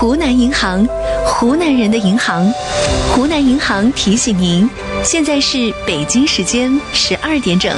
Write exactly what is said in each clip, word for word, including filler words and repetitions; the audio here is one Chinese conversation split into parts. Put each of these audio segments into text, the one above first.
湖南银行，湖南人的银行。湖南银行提醒您，现在是北京时间十二点整。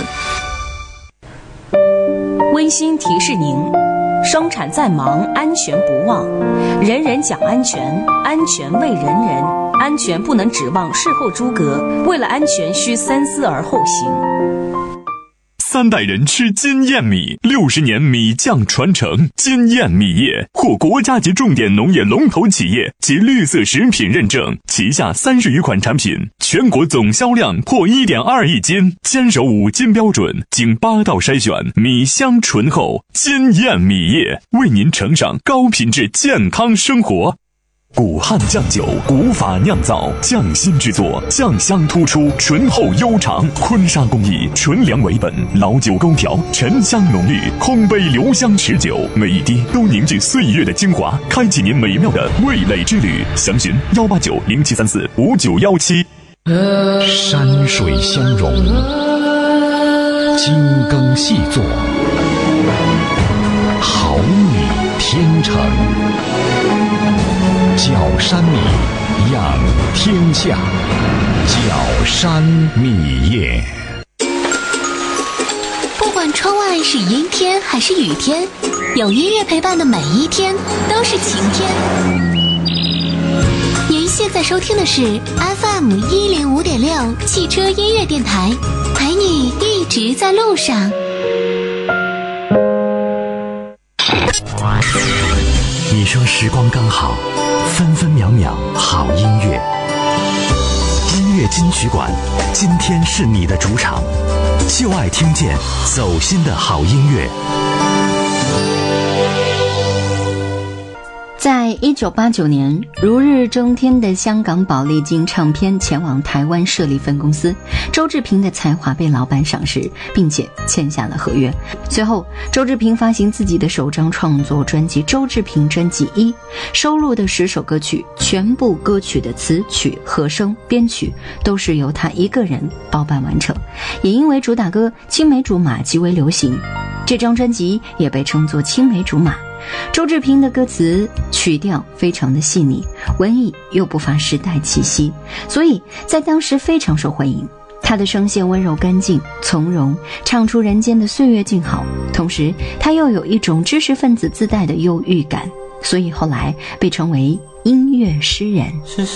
温馨提示您，生产再忙，安全不忘。人人讲安全，安全为人人，安全不能指望事后诸葛，为了安全需三思而后行。 三代人吃金燕米，六十年米酱传承。金燕米业获国家级重点农业龙头企业及绿色食品认证，旗下三十余款产品，全国总销量破 一点二亿斤，坚守五金标准，经八道筛选，米香醇厚。金燕米业为您呈上高品质健康生活。古汉酱酒，古法酿造，匠心制作，酱香突出，醇厚悠长。坤沙工艺，纯粮为本，老酒勾调，沉香浓郁，空杯留香持久，每一滴都凝聚岁月的精华，开启您美妙的味蕾之旅。详询幺八九零七三四五九幺七。 山水相融，精耕细作，好米天成。角山米，养天下。角山米业。 不管窗外是阴天还是雨天，有音乐陪伴的每一天都是晴天。您现在收听的是 F M 一零五点六汽车音乐电台，陪你一直在路上。 你说时光刚好，分分秒秒好音乐。音乐金曲馆，今天是你的主场，就爱听见走心的好音乐。 在一九八九年，如日中天的香港宝丽金唱片前往台湾设立分公司，周志平的才华被老板赏识，并且签下了合约。随后，周志平发行自己的首张创作专辑《周志平专辑一》，收录的十首歌曲，全部歌曲的词曲、和声、编曲都是由他一个人包办完成。也因为主打歌《青梅竹马》极为流行，这张专辑也被称作《青梅竹马》。周志平的歌词曲调非常的细腻，文艺又不乏时代气息，所以在当时非常受欢迎。他的声线温柔干净从容，唱出人间的岁月静好，同时他又有一种知识分子自带的忧郁感，所以后来被称为音乐诗人。